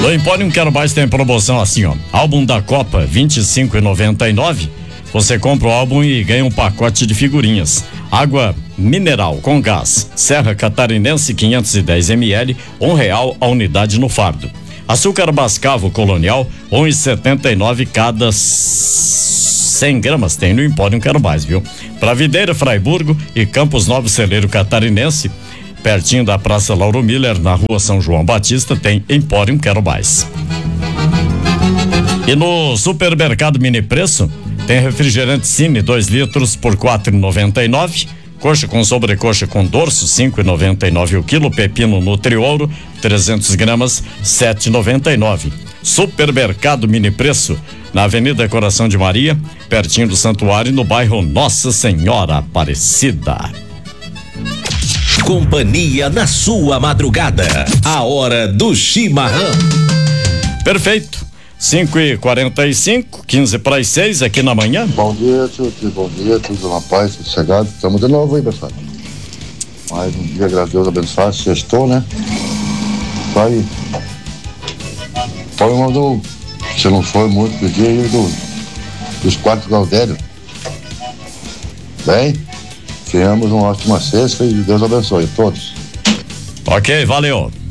No Empório Quero Mais tem promoção assim, ó. Álbum da Copa, R$25,99. Você compra o álbum e ganha um pacote de figurinhas. Água mineral com gás, Serra Catarinense 510 ml, R$1 a unidade no fardo. Açúcar mascavo colonial, R$1,79 cada 100 gramas. Tem no Empório Quero Mais, viu? Pra Videira, Fraiburgo e Campos Novos, Celeiro Catarinense, pertinho da Praça Lauro Miller, na Rua São João Batista, tem Empório Quero Mais. E no Supermercado Mini Preço, tem refrigerante Cine 2 litros por R$4,99. Coxa com sobrecoxa com dorso, R$5,99 o quilo. Pepino Nutriouro, 300 gramas, R$7,99. Supermercado Mini Preço, na Avenida Coração de Maria, pertinho do Santuário, no bairro Nossa Senhora Aparecida. Companhia na sua madrugada. A hora do chimarrão. Perfeito. 5h45, 5:45 aqui na manhã. Bom dia, tio. Bom dia, tudo na paz, sossegado. Estamos de novo aí, pessoal. Mais um dia, graças a Deus abençoado. Sextou, né? Tá aí. Põe uma do. Se não for muito do dia aí, dos 4 Gaudério. Bem, tenhamos uma ótima sexta e Deus abençoe a todos. Ok, valeu.